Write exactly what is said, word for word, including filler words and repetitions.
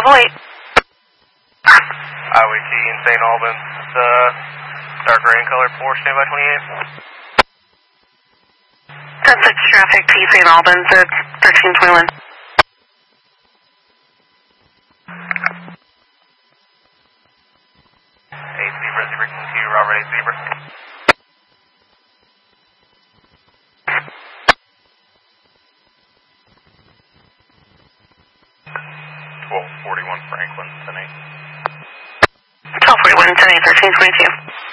eight. Highway T in Saint Albans, uh, dark gray in color, four, standby twenty-eight. ten six traffic, T Saint Albans at thirteen twenty-one. eight Zebra, Zebra Q, Robert eight Zebra. twelve forty-one Franklin, ten eight. twelve forty-one, ten eight, thirteen twenty-two.